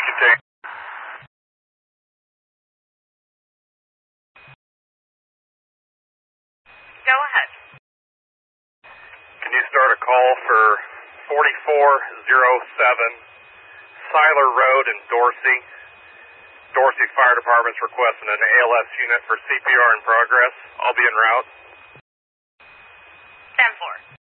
can take. Go ahead. Can you start a call for 4407 Siler Road in Dorsey? Dorsey Fire Department's requesting an ALS unit for CPR in progress. I'll be en route. 10-4.